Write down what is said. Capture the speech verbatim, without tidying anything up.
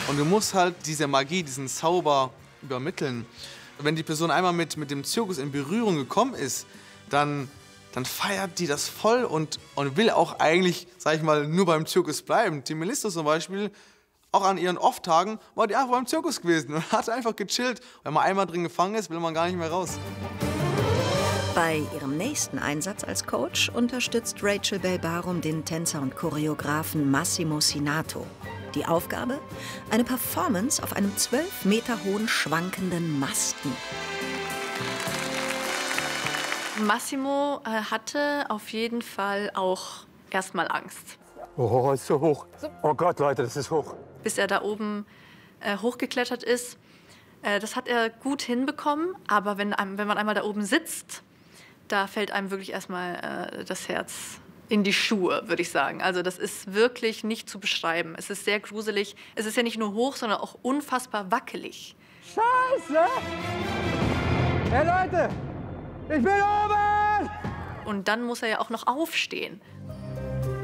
Und du musst halt diese Magie, diesen Zauber übermitteln. Wenn die Person einmal mit, mit dem Zirkus in Berührung gekommen ist, dann, dann feiert die das voll und, und will auch eigentlich, sag ich mal, nur beim Zirkus bleiben. Die Melissa zum Beispiel, auch an ihren Off-Tagen, war die einfach beim Zirkus gewesen und hat einfach gechillt. Wenn man einmal drin gefangen ist, will man gar nicht mehr raus. Bei ihrem nächsten Einsatz als Coach unterstützt Rachel Belbarum den Tänzer und Choreografen Massimo Sinato. Die Aufgabe? Eine Performance auf einem zwölf Meter hohen schwankenden Masten. Massimo äh, hatte auf jeden Fall auch erstmal Angst. Oh, ist so hoch. Oh Gott, Leute, das ist hoch. Bis er da oben äh, hochgeklettert ist. Äh, das hat er gut hinbekommen, aber wenn, einem, wenn man einmal da oben sitzt, da fällt einem wirklich erstmal äh, das Herz in die Schuhe, würde ich sagen. Also das ist wirklich nicht zu beschreiben. Es ist sehr gruselig. Es ist ja nicht nur hoch, sondern auch unfassbar wackelig. Scheiße! Hey Leute, ich bin oben! Und dann muss er ja auch noch aufstehen.